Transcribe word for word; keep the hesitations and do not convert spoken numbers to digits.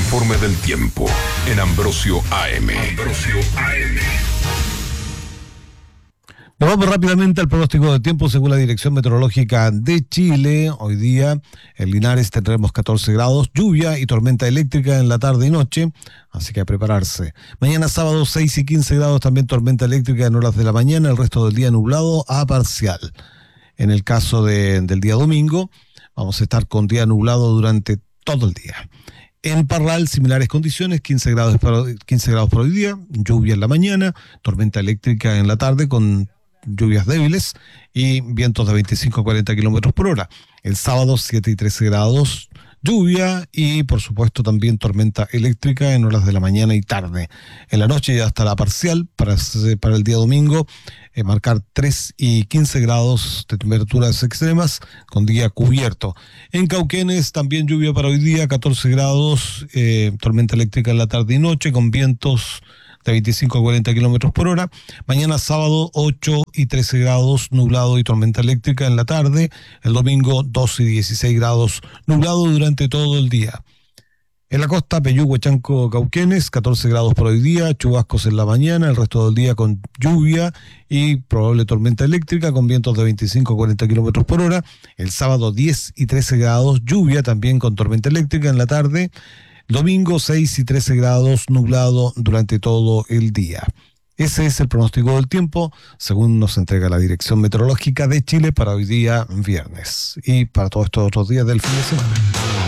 informe del tiempo en Ambrosio A M. Ambrosio A M. Nos vamos rápidamente al pronóstico de tiempo según la Dirección Meteorológica de Chile. Hoy día en Linares tendremos catorce grados, lluvia y tormenta eléctrica en la tarde y noche, así que a prepararse. Mañana sábado seis y quince grados, también tormenta eléctrica en horas de la mañana, el resto del día nublado a parcial. En el caso de, del día domingo, vamos a estar con día nublado durante todo el día. En Parral, similares condiciones, quince grados, para, quince grados por hoy día, lluvia en la mañana, tormenta eléctrica en la tarde con lluvias débiles y vientos de veinticinco a cuarenta kilómetros por hora. El sábado siete y trece grados, lluvia y por supuesto también tormenta eléctrica en horas de la mañana y tarde. En la noche ya estará parcial para, para el día domingo, eh, marcar tres y quince grados de temperaturas extremas con día cubierto. En Cauquenes también lluvia para hoy día, catorce grados, eh, tormenta eléctrica en la tarde y noche con vientos de veinticinco a cuarenta kilómetros por hora. Mañana sábado ocho y trece grados, nublado y tormenta eléctrica en la tarde. El domingo doce y dieciséis grados, nublado durante todo el día. En la costa, Peyú, Huechanco, Cauquenes, catorce grados por hoy día, chubascos en la mañana, el resto del día con lluvia y probable tormenta eléctrica con vientos de veinticinco a cuarenta kilómetros por hora. El sábado diez y trece grados, lluvia también con tormenta eléctrica en la tarde. Domingo seis y trece grados, nublado durante todo el día. Ese es el pronóstico del tiempo, según nos entrega la Dirección Meteorológica de Chile para hoy día viernes y para todos estos otros días del fin de semana.